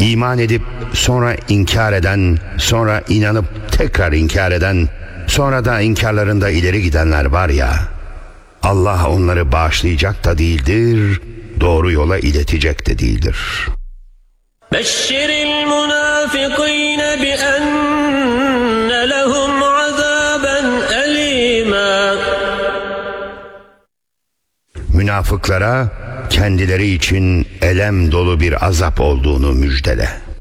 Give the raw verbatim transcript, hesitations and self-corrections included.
İman edip sonra inkar eden, sonra inanıp tekrar inkar eden, sonra da inkarlarında ileri gidenler var ya, Allah onları bağışlayacak da değildir, doğru yola iletecek de değildir. Beşşiril münafıkîne bi enne lehum azâben elîmâ. Münafıklara kendileri için elem dolu bir azap olduğunu müjdele.